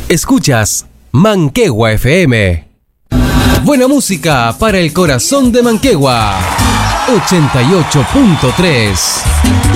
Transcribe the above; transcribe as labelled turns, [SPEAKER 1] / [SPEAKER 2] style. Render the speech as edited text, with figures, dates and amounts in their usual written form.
[SPEAKER 1] Escuchas Manquehua FM. Buena música para el corazón de Manquehua. 88.3.